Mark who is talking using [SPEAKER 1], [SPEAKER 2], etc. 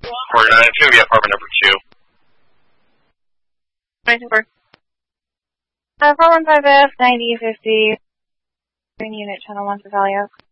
[SPEAKER 1] 492, yeah, apartment number 2.
[SPEAKER 2] 94. 415F, 9050, Green Unit, Channel 1 for Valley Oak.